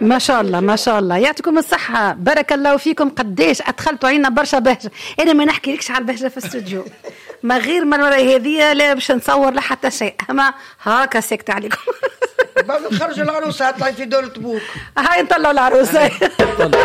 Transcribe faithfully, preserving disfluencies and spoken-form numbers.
ما شاء الله ما شاء الله، يعطيكم الصحة، بارك الله فيكم. قديش أدخلتوا علينا برشا بهجة. أنا ما نحكي لكش على البهجة في الاستوديو، ما غير من وراء هذه لا باش نصور لا حتى شيء، أما هاكا سكت عليكم. بعد نخرج العروسة هتطلعي في دولة تبوك. هاي نطلعوا العروسة.